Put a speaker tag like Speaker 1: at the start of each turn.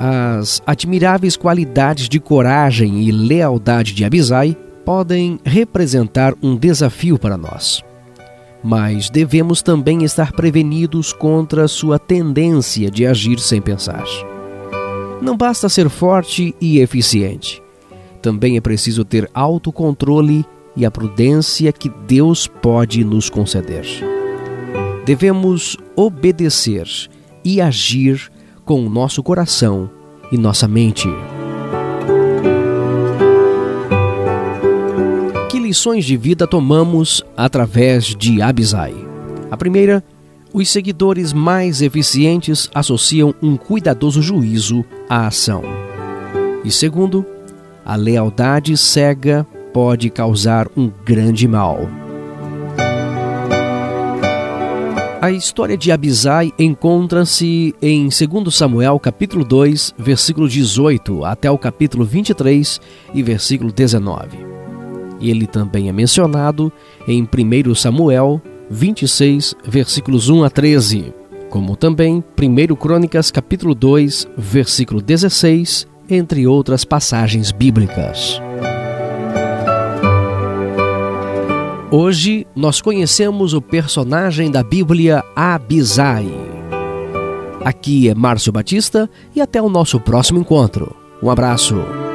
Speaker 1: As admiráveis qualidades de coragem e lealdade de Abisai podem representar um desafio para nós. Mas devemos também estar prevenidos contra sua tendência de agir sem pensar. Não basta ser forte e eficiente. Também é preciso ter autocontrole e a prudência que Deus pode nos conceder. Devemos obedecer e agir com o nosso coração e nossa mente. Que lições de vida tomamos através de Abisai? A primeira, os seguidores mais eficientes associam um cuidadoso juízo à ação. E segundo, a lealdade cega pode causar um grande mal. A história de Abisai encontra-se em 2 Samuel, capítulo 2, versículo 18, até o capítulo 23 e versículo 19. Ele também é mencionado em 1 Samuel 26, versículos 1 a 13, como também 1 Crônicas, capítulo 2, versículo 16, entre outras passagens bíblicas. Hoje nós conhecemos o personagem da Bíblia Abisai. Aqui é Márcio Batista e até o nosso próximo encontro. Um abraço.